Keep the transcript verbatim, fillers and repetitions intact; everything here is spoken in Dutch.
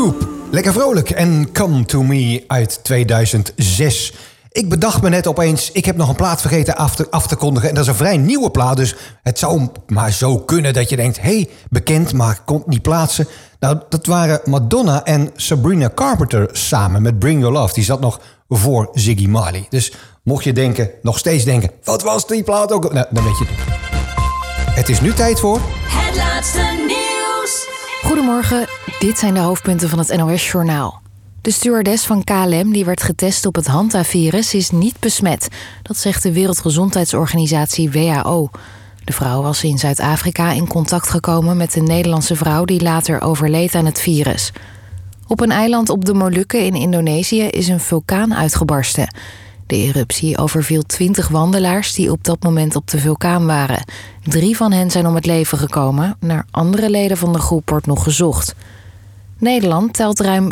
Troop, lekker vrolijk en Come To Me uit tweeduizend zes. Ik bedacht me net opeens, ik heb nog een plaat vergeten af te, af te kondigen. En dat is een vrij nieuwe plaat, dus het zou maar zo kunnen dat je denkt... hé, hey, bekend, maar ik kon het niet plaatsen. Nou, dat waren Madonna en Sabrina Carpenter samen met Bring Your Love. Die zat nog voor Ziggy Marley. Dus mocht je denken, nog steeds denken... wat was die plaat ook? Nou, dan weet je het. Het is nu tijd voor... Het laatste nieuws. Goedemorgen, dit zijn de hoofdpunten van het N O S-journaal. De stewardess van K L M die werd getest op het Hanta-virus is niet besmet. Dat zegt de Wereldgezondheidsorganisatie W H O. De vrouw was in Zuid-Afrika in contact gekomen met een Nederlandse vrouw... die later overleed aan het virus. Op een eiland op de Molukken in Indonesië is een vulkaan uitgebarsten. De eruptie overviel twintig wandelaars die op dat moment op de vulkaan waren. Drie van hen zijn om het leven gekomen. Naar andere leden van de groep wordt nog gezocht. Nederland telt ruim